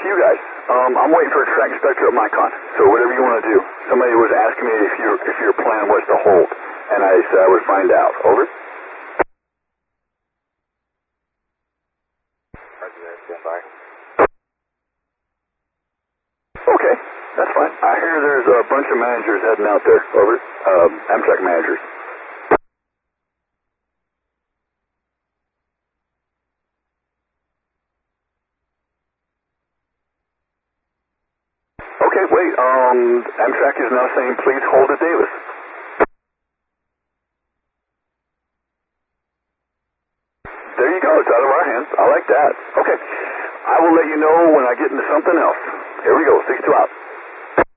you guys. I'm waiting for a track inspector at Micon, so whatever you want to do. Somebody was asking me if your plan was to hold, and I said I would find out. Over. Okay, that's fine. I hear there's a bunch of managers heading out there. Over. Amtrak managers. Okay, wait, Amtrak is now saying please hold at Davis. There you go, it's out of our hands. I like that. Okay, I will let you know when I get into something else. Here we go, 6-2 out.